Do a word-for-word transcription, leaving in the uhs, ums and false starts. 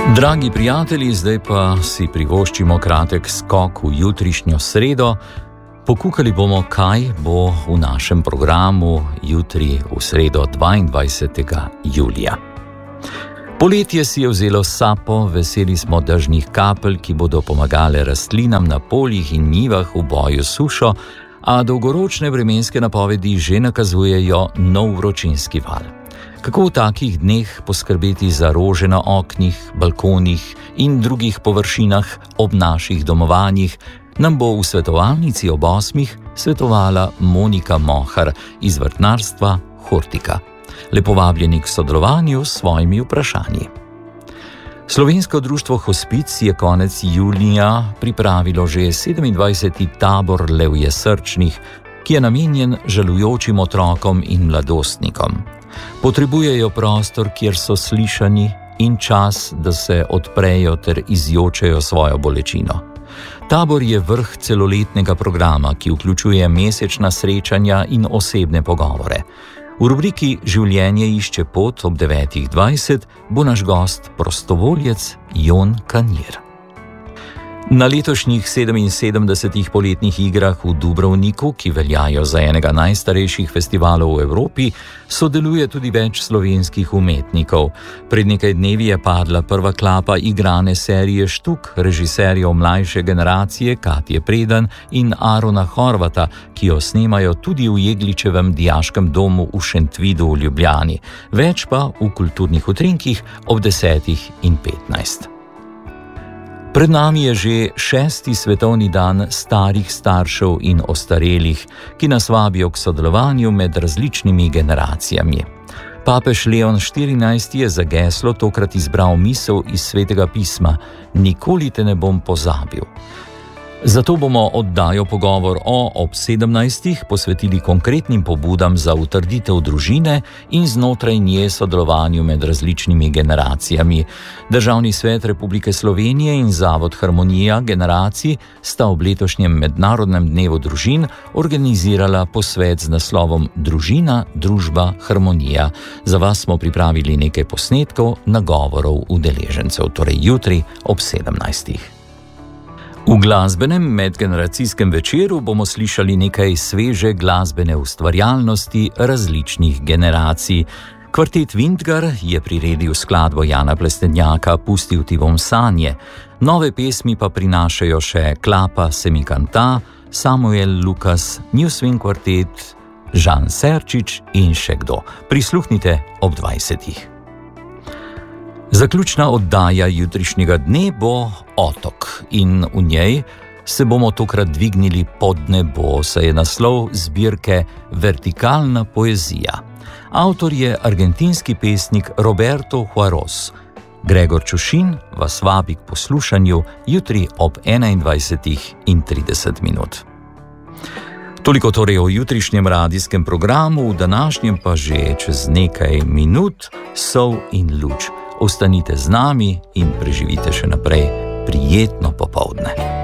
Dragi prijatelji, zdaj pa si privoščimo kratek skok v jutrišnjo sredo. Pokukali bomo, kaj bo v našem programu jutri v sredo dvaindvajsetega julija. Poletje si je vzelo sapo, veseli smo dežnih kapelj, ki bodo pomagale rastlinam na poljih in njivah v boju s sušo, a dolgoročne vremenske napovedi že nakazujejo nov vročinski val. Kako v takih dneh poskrbeti za rože na oknih, balkonih in drugih površinah ob naših domovanjih, nam bo v svetovalnici ob osmih svetovala Monika Mohar iz vrtnarstva Hortika. Lepo vabljeni k sodelovanju s svojimi vprašanji. Slovensko društvo Hospic je konec junija pripravilo že sedemindvajseti tabor levje srčnih, ki je namenjen žalujočim otrokom in mladostnikom. Potrebujejo prostor, kjer so slišani, in čas, da se odprejo ter izjočejo svojo bolečino. Tabor je vrh celoletnega programa, ki vključuje mesečna srečanja in osebne pogovore. V rubriki Življenje išče pot ob devetih dvajset bo naš gost prostovoljec Jon Kanjer. Na letošnjih sedeminsedemdesetih poletnih igrah v Dubrovniku, ki veljajo za enega najstarejših festivalov v Evropi, sodeluje tudi več slovenskih umetnikov. Pred nekaj dnevi je padla prva klapa igrane serije Štuk režiserjev mlajše generacije Katje Predan in Arona Horvata, ki jo snemajo tudi v Jegličevem dijaškem domu v Šentvidu v Ljubljani. Več pa v kulturnih utrinkih ob desetih in petnajst. Pred nami je že šesti svetovni dan starih staršev in ostarelih, ki nas vabijo k sodelovanju med različnimi generacijami. Papež Leon štirinajsti je za geslo tokrat izbral misel iz Svetega pisma: Nikoli te ne bom pozabil. Zato bomo oddajo pogovor o ob sedemnajstih posvetili konkretnim pobudam za utrditev družine in znotraj nje sodelovanju med različnimi generacijami. Državni svet Republike Slovenije in Zavod Harmonija generacij sta ob letošnjem mednarodnem dnevu družin organizirala posvet z naslovom Družina, družba, harmonija. Za vas smo pripravili nekaj posnetkov nagovorov udeležencev, torej jutri ob sedemnajstih. V glasbenem medgeneracijskem večeru bomo slišali nekaj sveže glasbene ustvarjalnosti različnih generacij. Kvartet Vintgar je priredil skladbo Jana Plestenjaka Pustil ti bom sanje. Nove pesmi pa prinašajo še Klapa se mi kanta, Samuel Lukas, New Swing kvartet, Žan Serčič in še kdo. Prisluhnite ob dvajsetih. Zaključna oddaja jutrišnjega dne bo Otok in v njej se bomo tokrat dvignili pod nebo, saj je naslov zbirke Vertikalna poezija. Avtor je argentinski pesnik Roberto Juarez. Gregor Čušin vas vabi k poslušanju jutri ob enaindvajsetih in trideset minut. Toliko torej o jutrišnjem radijskem programu, v današnjem pa že čez nekaj minut Sol in luč. Ostanite z nami in preživite še naprej prijetno popoldne.